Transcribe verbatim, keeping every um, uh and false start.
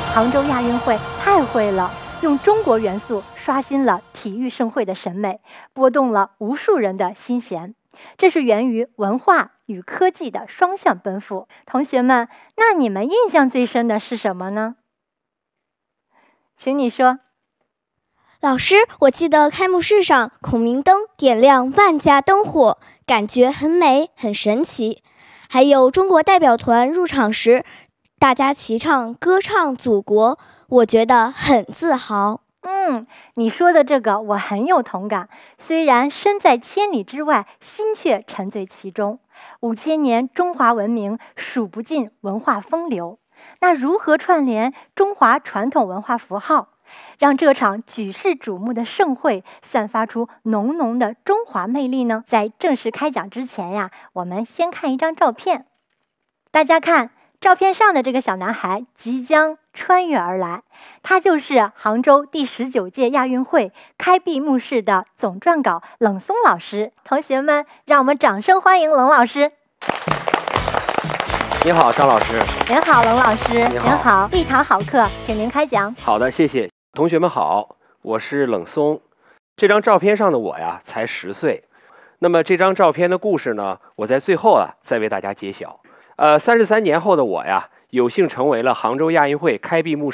杭州亚运会太会了，用中国元素刷新了体育盛会的审美，拨动了无数人的心弦。这是源于文化与科技的双向奔赴。同学们，那你们印象最深的是什么呢？请你说。 老师，我记得开幕式上孔明灯点亮万家灯火，感觉很美很神奇。还有中国代表团入场时，大家齐唱歌唱祖国，我觉得很自豪。 嗯，你说的这个我很有同感。虽然身在千里之外，心却沉醉其中。五千年中华文明数不尽文化风流，那如何串联中华传统文化符号，让这场举世瞩目的盛会散发出浓浓的中华魅力呢？在正式开讲之前呀，我们先看一张照片。大家看，照片上的这个小男孩即将穿越而来，他就是杭州第十九届亚运会开闭幕式的总撰稿冷松老师。同学们，让我们掌声欢迎冷老师。 你好，张老师。 您好，冷老师。 您好， 您好，一堂好课，请您开讲。 好的，谢谢。同学们好，我是冷松。这张照片上的我呀，才十岁。那么这张照片的故事呢，我在最后啊，再为大家揭晓。呃，三十三年后的我呀，有幸成为了杭州亚运会开闭幕式